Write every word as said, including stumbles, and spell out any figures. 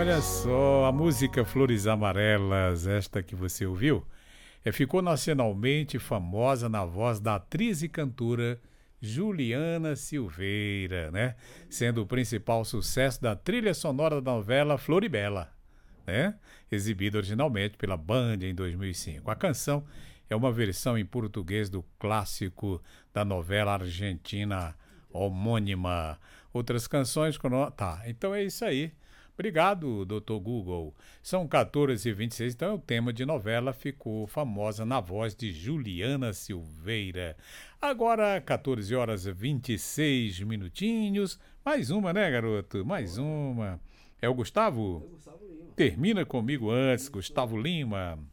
olha só, a música Flores Amarelas, esta que você ouviu, é, ficou nacionalmente famosa na voz da atriz e cantora Juliana Silveira, né? Sendo o principal sucesso da trilha sonora da novela Floribela, né? Exibida originalmente pela Band em dois mil e cinco. A canção é uma versão em português do clássico da novela argentina homônima. Outras canções... Tá, então é isso aí. Obrigado, doutor Google. São quatorze e vinte e seis, então o tema de novela ficou famosa na voz de Juliana Silveira. Agora, quatorze horas e vinte e seis minutinhos. Mais uma, né, garoto? Mais uma. É o Gustavo? É o Gustavo Lima. Termina comigo antes, Gustavo Lima.